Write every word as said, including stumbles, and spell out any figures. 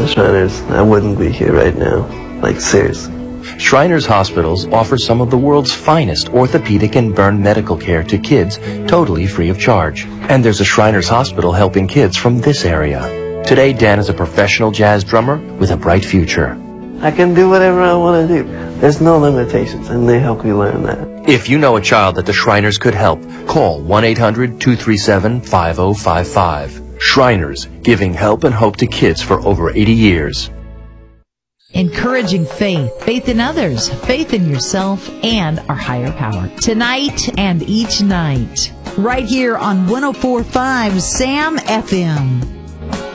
the Shriners, I wouldn't be here right now. Like, seriously. Shriners Hospitals offer some of the world's finest orthopedic and burn medical care to kids totally free of charge. And there's a Shriners Hospital helping kids from this area. Today, Dan is a professional jazz drummer with a bright future. I can do whatever I want to do. There's no limitations, and they help you learn that. If you know a child that the Shriners could help, call one eight hundred, two three seven, five oh five five. Shriners, giving help and hope to kids for over eighty years. Encouraging faith, faith in others, faith in yourself, and our higher power. Tonight and each night. Right here on one oh four point five Sam F M.